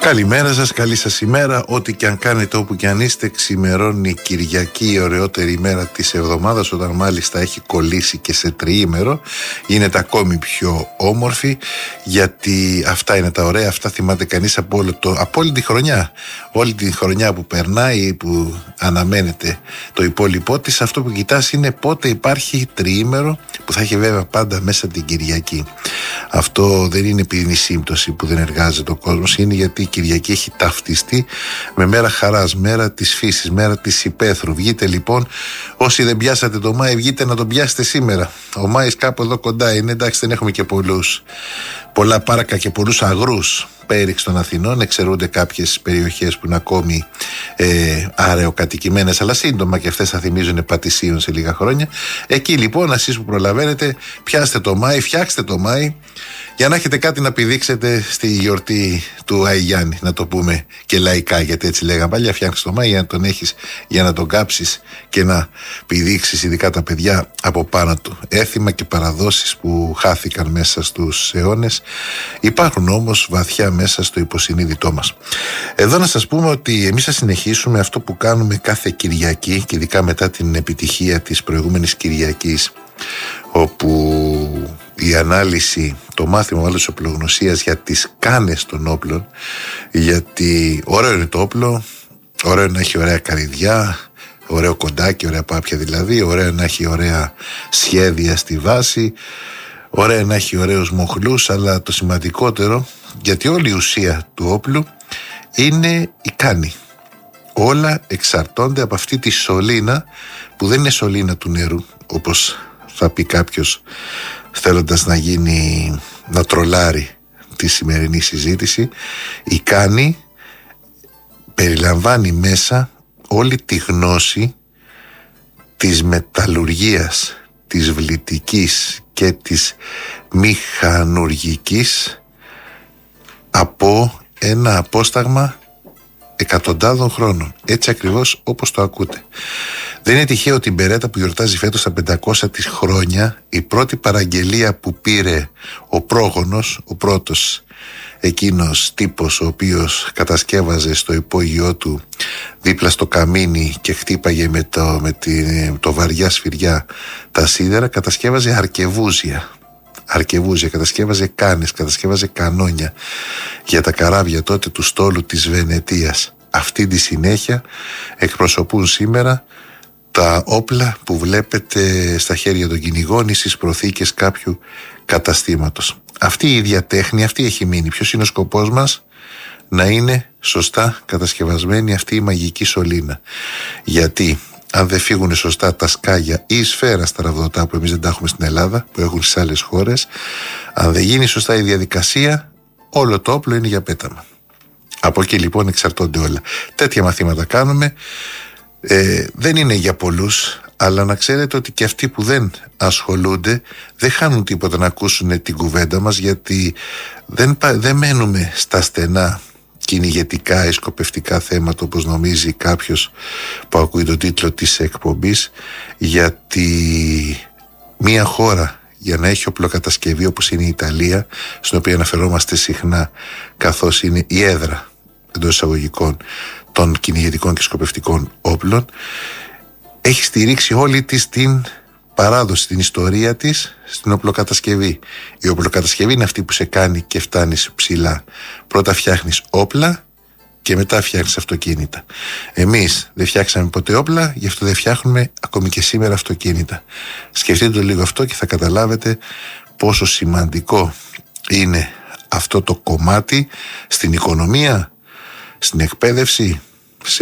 Καλημέρα σας, καλή σας ημέρα. Ό,τι και αν κάνετε, όπου και αν είστε, ξημερώνει Κυριακή, η ωραιότερη ημέρα της εβδομάδας, όταν μάλιστα έχει κολλήσει και σε τριήμερο. Γίνεται ακόμη πιο όμορφη, γιατί αυτά είναι τα ωραία, αυτά θυμάται κανείς από όλη τη χρονιά. Όλη τη χρονιά που περνάει, που αναμένεται το υπόλοιπό της, αυτό που κοιτάς είναι πότε υπάρχει τριήμερο, που θα έχει βέβαια πάντα μέσα την Κυριακή. Αυτό δεν είναι επειδή είναι σύμπτωση που δεν εργάζεται ο κόσμος, είναι γιατί η Κυριακή έχει ταυτιστεί με μέρα χαράς, μέρα της φύσης, μέρα της υπαίθρου. Βγείτε λοιπόν, όσοι δεν πιάσατε το Μάη, βγείτε να τον πιάσετε σήμερα. Ο Μάης κάπου εδώ κοντά είναι, εντάξει, δεν έχουμε και πολλά πάρακα και πολλούς αγρούς πέριξ των Αθηνών. Εξαιρούνται κάποιες περιοχές που είναι ακόμη αραιοκατοικημένες, αλλά σύντομα και αυτές θα θυμίζουν πατησίων σε λίγα χρόνια. Εκεί λοιπόν, εσείς που προλαβαίνετε, πιάστε το Μάη, φτιάξτε το Μάη, για να έχετε κάτι να πηδήξετε στη γιορτή του Άι Γιάννη, να το πούμε και λαϊκά, γιατί έτσι λέγαμε παλιά. Φτιάξτε το Μάη για να τον έχεις, για να τον κάψεις και να πηδήξεις, ειδικά τα παιδιά, από πάνω του. Έθιμα και παραδόσεις που χάθηκαν μέσα στους αιώνες, υπάρχουν όμως βαθιά μέσα στο υποσυνείδητό μας. Εδώ να σας πούμε ότι εμείς θα συνεχίσουμε αυτό που κάνουμε κάθε Κυριακή, και ειδικά μετά την επιτυχία της προηγούμενης Κυριακής, όπου η ανάλυση, το μάθημα άλλης οπλογνωσίας για τις κάνες των όπλων, γιατί ωραίο είναι το όπλο, ωραίο είναι να έχει ωραία καρυδιά, ωραίο κοντάκι, ωραία πάπια δηλαδή, ωραίο να έχει ωραία σχέδια στη βάση, ωραία να έχει ωραίους μοχλούς, αλλά το σημαντικότερο, γιατί όλη η ουσία του όπλου είναι η κάνη. Όλα εξαρτώνται από αυτή τη σωλήνα, που δεν είναι σωλήνα του νερού, όπως θα πει κάποιος θέλοντας να τρολάρει τη σημερινή συζήτηση. Η κάνη περιλαμβάνει μέσα όλη τη γνώση της μεταλλουργίας, της βλητικής και της μηχανουργικής από ένα απόσταγμα εκατοντάδων χρόνων. Έτσι ακριβώς όπως το ακούτε. Δεν είναι τυχαίο ότι η Μπερέτα, που γιορτάζει φέτος τα 500 της χρόνια, η πρώτη παραγγελία που πήρε ο πρόγονος, ο πρώτος εκείνος τύπος ο οποίος κατασκεύαζε στο υπόγειό του δίπλα στο καμίνι και χτύπαγε με το βαριά σφυριά τα σίδερα, κατασκεύαζε αρκεβούζια, κατασκεύαζε κάνες, κατασκεύαζε κανόνια για τα καράβια τότε του στόλου της Βενετίας. Αυτή τη συνέχεια εκπροσωπούν σήμερα τα όπλα που βλέπετε στα χέρια των κυνηγών ή στις προθήκες κάποιου καταστήματος. Αυτή η ίδια τέχνη, αυτή έχει μείνει. Ποιος είναι ο σκοπός μας? Να είναι σωστά κατασκευασμένη αυτή η μαγική σωλήνα. Γιατί αν δεν φύγουν σωστά τα σκάγια ή η σφαίρα στα ραβδοτά, που εμείς δεν τα έχουμε στην Ελλάδα, που έχουν στις άλλες χώρες, αν δεν γίνει σωστά η διαδικασία, όλο το όπλο είναι για πέταμα. Από εκεί λοιπόν εξαρτώνται όλα. Τέτοια μαθήματα κάνουμε. Δεν είναι για πολλούς, αλλά να ξέρετε ότι και αυτοί που δεν ασχολούνται δεν χάνουν τίποτα να ακούσουν την κουβέντα μας, γιατί δεν μένουμε στα στενά κυνηγετικά ή σκοπευτικά θέματα, όπως νομίζει κάποιος που ακούει τον τίτλο της εκπομπής, γιατί μια χώρα για να έχει οπλοκατασκευή όπως είναι η Ιταλία, στην οποία αναφερόμαστε συχνά καθώς είναι η έδρα εντός εισαγωγικών των κυνηγετικών και σκοπευτικών όπλων, έχει στηρίξει όλη της την παράδοση, την ιστορία της στην οπλοκατασκευή. Η οπλοκατασκευή είναι αυτή που σε κάνει και φτάνεις ψηλά. Πρώτα φτιάχνεις όπλα και μετά φτιάχνεις αυτοκίνητα. Εμείς δεν φτιάξαμε ποτέ όπλα, γι' αυτό δεν φτιάχνουμε ακόμη και σήμερα αυτοκίνητα. Σκεφτείτε το λίγο αυτό και θα καταλάβετε πόσο σημαντικό είναι αυτό το κομμάτι στην οικονομία, στην εκπαίδευση,